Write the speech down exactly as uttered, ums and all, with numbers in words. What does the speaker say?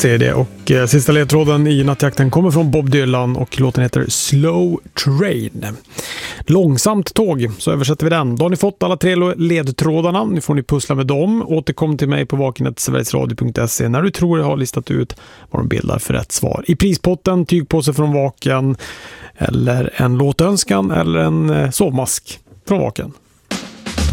Det är det, och eh, sista ledtråden i nattjakten kommer från Bob Dylan och låten heter Slow Train. Långsamt tåg, så översätter vi den. Då har ni fått alla tre ledtrådarna, nu får ni pussla med dem. Återkom till mig på vakenet sverigesradio punkt se när du tror jag har listat ut vad de bildar för rätt svar. I prispotten, tygpåse från Vaken, eller en låtönskan, eller en eh, sovmask från Vaken.